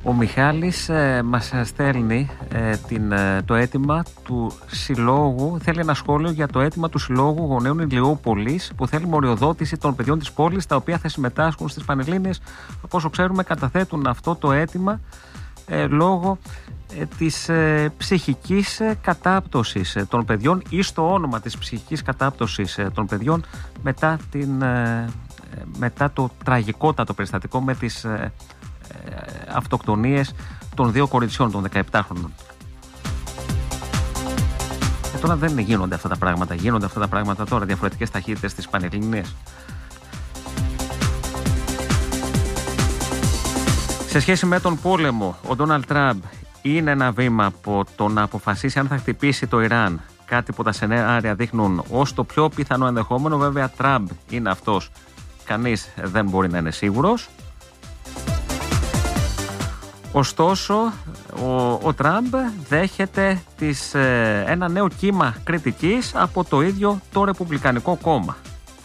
Ο Μιχάλης μας στέλνει το αίτημα του Συλλόγου, θέλει ένα σχόλιο για το αίτημα του Συλλόγου Γονέων Ηλιούπολης που θέλει μοριοδότηση των παιδιών της πόλης τα οποία θα συμμετάσχουν στις Πανελλήνιες. Από όσο ξέρουμε καταθέτουν αυτό το αίτημα λόγω της ψυχικής κατάπτωσης των παιδιών ή στο όνομα της ψυχικής κατάπτωσης των παιδιών μετά το τραγικότατο περιστατικό με τις αυτοκτονίες των 2 κοριτσιών των 17χρονων. Τώρα δεν γίνονται αυτά τα πράγματα. Γίνονται αυτά τα πράγματα τώρα, διαφορετικές ταχύτητες στις Πανελλήνιες. Σε σχέση με τον πόλεμο, ο Ντόναλντ Τραμπ είναι ένα βήμα από το να αποφασίσει αν θα χτυπήσει το Ιράν. Κάτι που τα σενάρια δείχνουν ως το πιο πιθανό ενδεχόμενο. Βέβαια, Τραμπ είναι αυτός. Κανείς δεν μπορεί να είναι σίγουρος. Ωστόσο, ο Τραμπ δέχεται ένα νέο κύμα κριτικής από το ίδιο το Ρεπουμπλικανικό κόμμα.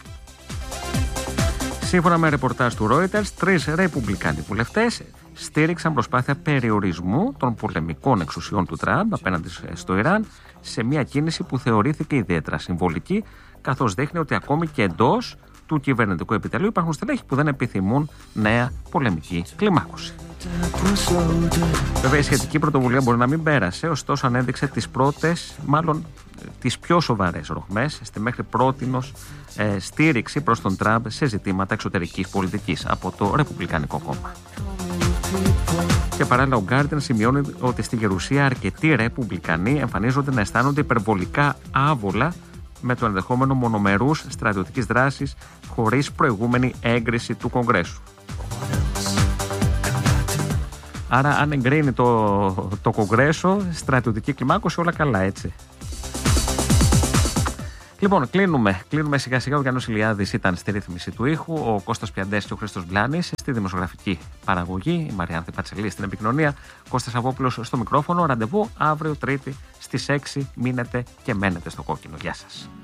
Σύμφωνα με ρεπορτάζ του Reuters, 3 ρεπουμπλικάνοι βουλευτές στήριξαν προσπάθεια περιορισμού των πολεμικών εξουσιών του Τραμπ απέναντι στο Ιράν σε μια κίνηση που θεωρήθηκε ιδιαίτερα συμβολική, καθώς δείχνει ότι ακόμη και εντός του κυβερνητικού επιτελείου υπάρχουν στελέχη που δεν επιθυμούν νέα πολεμική κλιμάκωση. Βέβαια, η σχετική πρωτοβουλία μπορεί να μην πέρασε, ωστόσο ανέδειξε τις πιο σοβαρές ροχμές στη μέχρι πρότινος στήριξη προς τον Τραμπ σε ζητήματα εξωτερικής πολιτικής από το Ρεπουμπλικανικό κόμμα. Και παράλληλα, ο Guardian σημειώνει ότι στη Γερουσία αρκετοί Ρεπουμπλικανοί εμφανίζονται να αισθάνονται υπερβολικά άβολα με το ενδεχόμενο μονομερούς στρατιωτικής δράσης χωρίς προηγούμενη έγκριση του Κογκρέσου. Άρα, αν εγκρίνει το Κογκρέσο, στρατιωτική κλιμάκωση, όλα καλά, έτσι. Λοιπόν, κλείνουμε σιγά σιγά. Ο Γιάννος Ηλιάδης ήταν στη ρύθμιση του ήχου, ο Κώστας Πιαντές και ο Χρήστος Μπλάνης στη δημοσιογραφική παραγωγή, η Μαριάνθη Πατσελή στην επικοινωνία, Κώστας Αβόπουλος στο μικρόφωνο. Ραντεβού αύριο Τρίτη στις 6. Μείνετε και μένετε στο κόκκινο. Γεια σας.